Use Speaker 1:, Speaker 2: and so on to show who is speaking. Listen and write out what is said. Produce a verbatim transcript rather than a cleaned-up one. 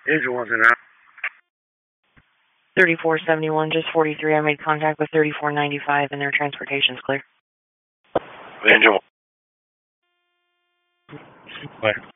Speaker 1: Engine wasn't out.
Speaker 2: thirty-four seventy-one, just forty-three. I made contact with thirty-four ninety-five and their transportation's clear.
Speaker 1: Engine. Clear.